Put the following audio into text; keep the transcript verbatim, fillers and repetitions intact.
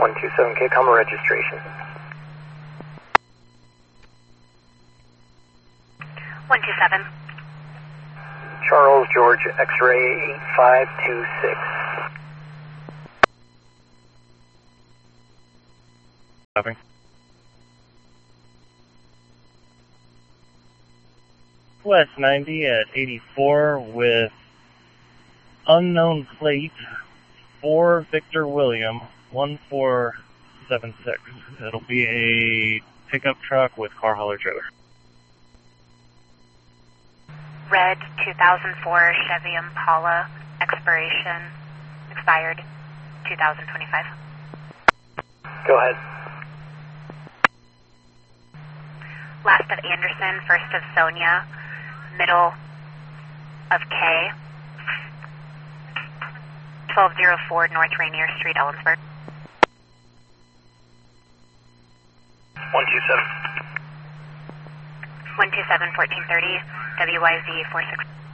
one two seven K, comma registration. one two seven. Charles George X-ray eight five two six. Copy. West ninety at eighty-four with unknown plate for Victor William one four seven six. It'll be a pickup truck with car hauler trailer. Red two thousand four Chevy Impala, expiration expired two thousand twenty-five. Go ahead. Last of Anderson, first of Sonia, middle of K, twelve oh four North Rainier Street, Ellensburg. one two seven. one two seven, fourteen thirty, W Y Z four six.